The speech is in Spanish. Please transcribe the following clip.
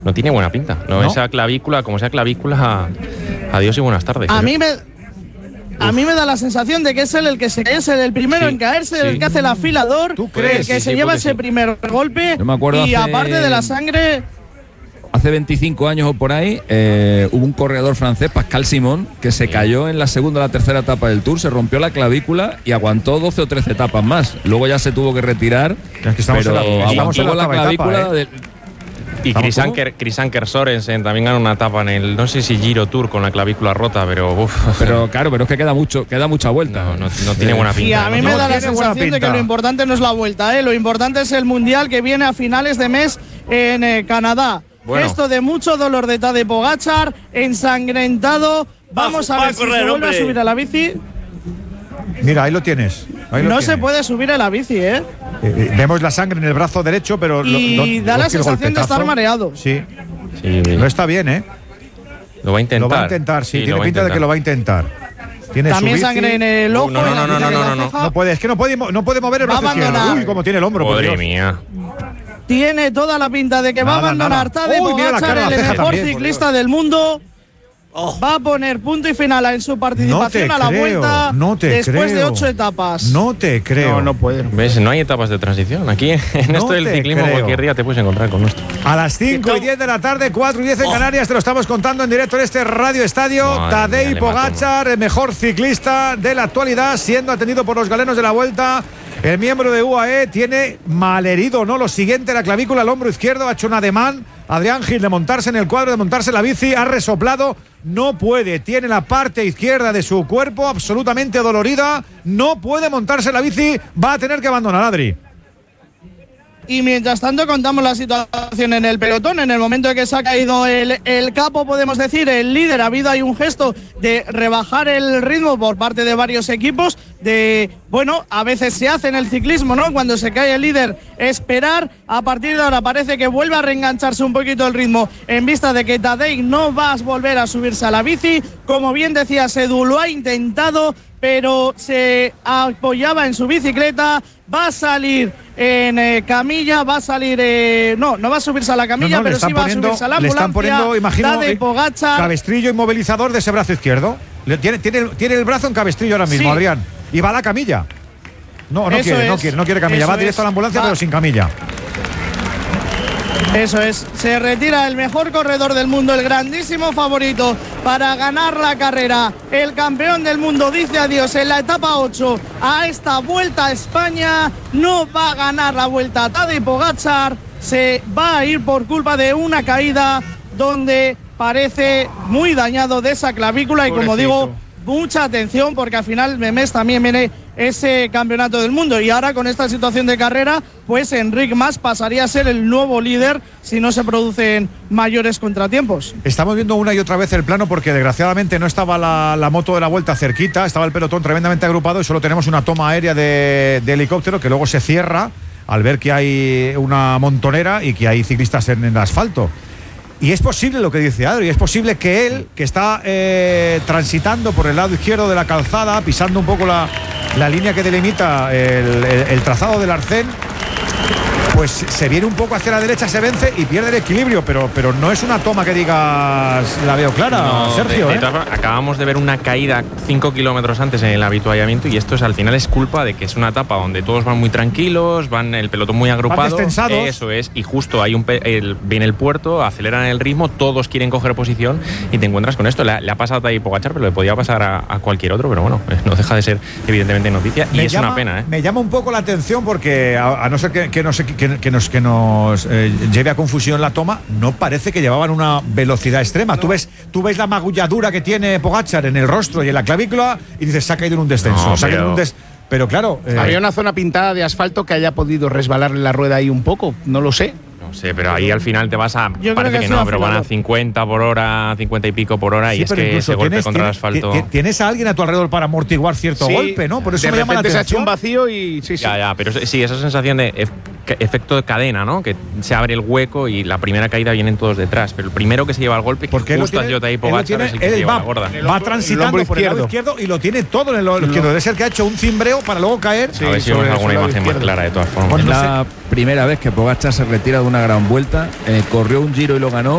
No tiene buena pinta. No, esa clavícula, como sea clavícula, adiós y buenas tardes. A mí me da la sensación de que es él el que se cae, es el primero en caerse, el que hace el afilador, el que se lleva ese primer golpe. Yo me acuerdo y aparte de la sangre… Hace 25 años o por ahí hubo un corredor francés, Pascal Simon, que se cayó en la segunda o la tercera etapa del Tour, se rompió la clavícula y aguantó 12 o 13 etapas más. Luego ya se tuvo que retirar, es que estamos pero aguantó la clavícula etapa, Y Chris Anker Sorensen también ganó una etapa en el, no sé si Giro Tour con la clavícula rota, pero claro, pero es que queda mucha vuelta. No tiene buena pinta. Y a mí me da la sensación de que lo importante no es la vuelta, lo importante es el Mundial que viene a finales de mes en Canadá. Bueno. Esto de mucho dolor de Tadej Pogačar, ensangrentado. Vamos a ver si se vuelve a subir a la bici. Mira, ahí lo tienes. No se puede subir a la bici, vemos la sangre en el brazo derecho, pero… Y da la sensación de estar mareado. Sí. No está bien, Lo va a intentar. Lo va a intentar, sí. Tiene pinta de que lo va a intentar. Tiene también sangre en el ojo. No puede, es que no puede mover el brazo izquierdo. Uy, como tiene el hombro. Madre mía. Tiene toda la pinta de que va a abandonar Tadej Pogačar, el mejor ciclista del mundo. Va a poner punto y final en su participación a la vuelta después de 8 etapas. No te creo. No puede. ¿Ves? No hay etapas de transición. Aquí en esto del ciclismo cualquier día te puedes encontrar con esto. A las 5:10 de la tarde, 4:10 en Canarias, te lo estamos contando en directo en este Radio Estadio. Tadej Pogačar, el mejor ciclista de la actualidad, siendo atendido por los galenos de la Vuelta. El miembro de UAE tiene malherido, ¿no? Lo siguiente, la clavícula, el hombro izquierdo, ha hecho un ademán. Adrián Gil de montarse en el cuadro, de montarse en la bici, ha resoplado, no puede, tiene la parte izquierda de su cuerpo absolutamente dolorida, no puede montarse en la bici, va a tener que abandonar, Adri. Y mientras tanto contamos la situación en el pelotón. En el momento en que se ha caído el capo, podemos decir, el líder, ha habido ahí un gesto de rebajar el ritmo por parte de varios equipos, a veces se hace en el ciclismo, ¿no? Cuando se cae el líder, esperar. A partir de ahora parece que vuelve a reengancharse un poquito el ritmo en vista de que Tadej no va a volver a subirse a la bici. Como bien decía Sedu, lo ha intentado, pero se apoyaba en su bicicleta. Va a salir en camilla, va a salir… no va a subirse a la camilla, pero sí va a subirse a la ambulancia. Le están poniendo, imagino, Pogačar, cabestrillo inmovilizador de ese brazo izquierdo. Tiene el brazo en cabestrillo ahora mismo, Adrián. Y va a la camilla. No quiere camilla. Va directo a la ambulancia, pero sin camilla. Eso es, se retira el mejor corredor del mundo, el grandísimo favorito para ganar la carrera. El campeón del mundo dice adiós en la etapa 8 a esta Vuelta a España. No va a ganar la Vuelta Tadej Pogačar, se va a ir por culpa de una caída donde parece muy dañado de esa clavícula. Y como digo, mucha atención porque al final de mes también viene ese campeonato del mundo, y ahora con esta situación de carrera, pues Enric Mas pasaría a ser el nuevo líder si no se producen mayores contratiempos. Estamos viendo una y otra vez el plano porque desgraciadamente no estaba la moto de la Vuelta cerquita, estaba el pelotón tremendamente agrupado y solo tenemos una toma aérea de helicóptero que luego se cierra al ver que hay una montonera y que hay ciclistas en el asfalto. Y es posible lo que dice Adri, es posible que él, que está transitando por el lado izquierdo de la calzada, pisando un poco la línea que delimita el trazado del arcén, pues se viene un poco hacia la derecha, se vence y pierde el equilibrio, pero no es una toma que digas la veo clara, Sergio. Acabamos de ver una caída 5 kilómetros antes en el avituallamiento, y esto al final es culpa de que es una etapa donde todos van muy tranquilos, van el pelotón muy agrupado, eso es, y justo hay viene el puerto, aceleran el ritmo, todos quieren coger posición y te encuentras con esto. Le ha pasado a Tadej Pogačar, pero le podía pasar a cualquier otro, pero bueno, no deja de ser evidentemente noticia y es una pena. Me llama un poco la atención porque a no ser que nos lleve a confusión la toma, no parece que llevaban una velocidad extrema. Tú ves la magulladura que tiene Pogačar en el rostro y en la clavícula y dices, se ha caído en un descenso. Pero claro… había una zona pintada de asfalto que haya podido resbalarle la rueda ahí un poco, no lo sé. No sé, pero ahí al final te vas a… Parece que no, pero van a 50 por hora, 50 y pico por hora, y es que ese golpe contra el asfalto… Tienes a alguien a tu alrededor para amortiguar cierto golpe, ¿no? Por eso de me llama la repente atención. se ha hecho un vacío y… Sí. Ya, pero sí, esa sensación de efecto de cadena, ¿no? Que se abre el hueco y la primera caída vienen todos detrás, pero el primero que se lleva el golpe, porque justo ha sido Tadej Pogačar, es el que se lleva la gorda. Va transitando por el lado izquierdo y lo tiene todo en el lado izquierdo. Debe ser que ha hecho un cimbreo para luego caer. A ver si vemos alguna imagen más clara de todas formas. Es la primera vez que Pogačar se retira de una gran vuelta, corrió un Giro y lo ganó.